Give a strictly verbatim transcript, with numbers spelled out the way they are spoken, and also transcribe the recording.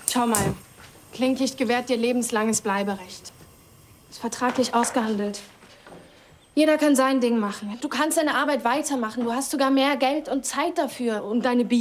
Schau mal, Klinklicht gewährt dir lebenslanges Bleiberecht. Ist vertraglich ausgehandelt. Jeder kann sein Ding machen. Du kannst deine Arbeit weitermachen. Du hast sogar mehr Geld und Zeit dafür, um deine Bi